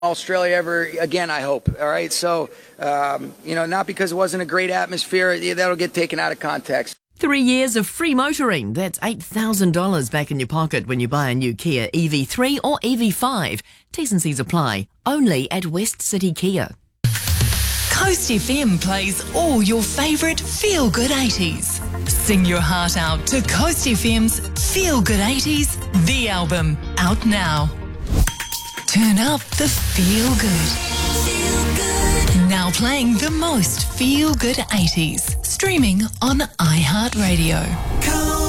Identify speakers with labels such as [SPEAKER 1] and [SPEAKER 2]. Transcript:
[SPEAKER 1] Australia ever again, I hope. All right. So, not because it wasn't a great atmosphere, that'll get taken out of context.
[SPEAKER 2] 3 years of free motoring. That's $8,000 back in your pocket when you buy a new Kia EV3 or EV5. T's and C's apply. Only at West City Kia.
[SPEAKER 3] Coast FM plays all your favourite feel-good 80s. Sing your heart out to Coast FM's Feel Good 80s, the album, out now. Turn up the feel good. Now playing the most feel good 80s. Streaming on iHeartRadio.